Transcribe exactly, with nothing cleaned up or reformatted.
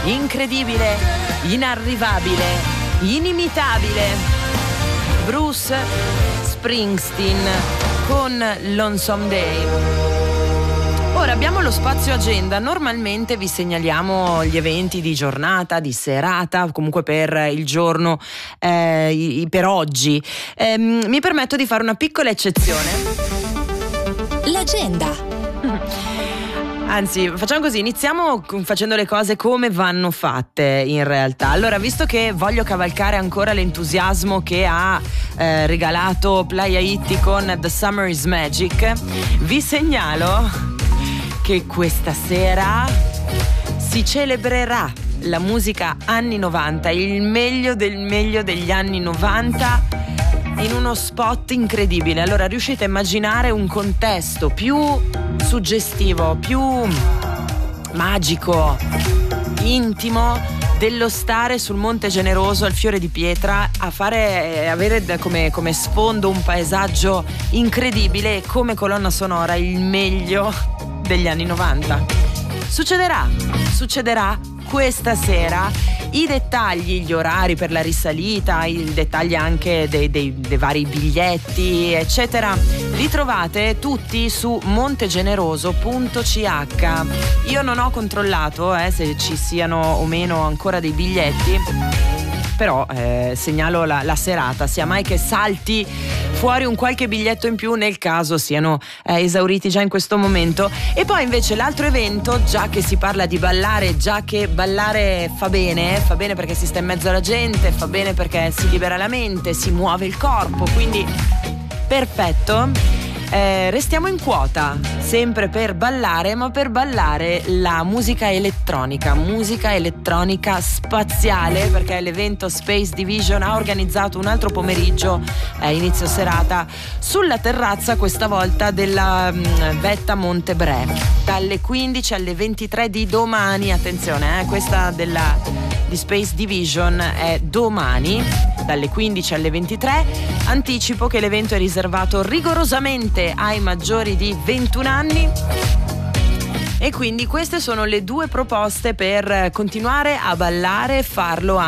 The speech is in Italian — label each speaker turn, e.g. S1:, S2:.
S1: incredibile, inarrivabile, inimitabile, Bruce Springsteen con Lonesome Day. Ora abbiamo lo spazio agenda. Normalmente vi segnaliamo gli eventi di giornata, di serata, comunque per il giorno, eh, per oggi. Eh, mi permetto di fare una piccola eccezione.
S2: L'agenda.
S1: Anzi, facciamo così, iniziamo facendo le cose come vanno fatte in realtà. Allora, visto che voglio cavalcare ancora l'entusiasmo che ha eh, regalato Playa Itti con The Summer is Magic, vi segnalo che questa sera si celebrerà la musica anni novanta, il meglio del meglio degli anni novanta, in uno spot incredibile. Allora riuscite a immaginare un contesto più suggestivo, più magico, intimo dello stare sul Monte Generoso al Fiore di Pietra a fare avere come, come sfondo un paesaggio incredibile e come colonna sonora il meglio degli anni novanta. Succederà, succederà questa sera. I dettagli, gli orari per la risalita, i dettagli anche dei, dei, dei vari biglietti, eccetera, li trovate tutti su montegeneroso punto c h. Io non ho controllato eh, se ci siano o meno ancora dei biglietti, però eh, segnalo la, la serata, sia mai che salti fuori un qualche biglietto in più nel caso siano eh, esauriti già in questo momento. E poi invece l'altro evento, già che si parla di ballare, già che ballare fa bene, fa bene perché si sta in mezzo alla gente, fa bene perché si libera la mente, si muove il corpo, quindi perfetto. Eh, restiamo in quota, sempre per ballare, ma per ballare la musica elettronica, musica elettronica spaziale, perché l'evento Space Division ha organizzato un altro pomeriggio, eh, inizio serata, sulla terrazza questa volta della mh, Vetta Montebre, dalle quindici alle ventitré di domani. Attenzione, eh, questa della di Space Division è domani dalle quindici alle ventitré. Anticipo che l'evento è riservato rigorosamente ai maggiori di ventuno anni e quindi queste sono le due proposte per continuare a ballare e farlo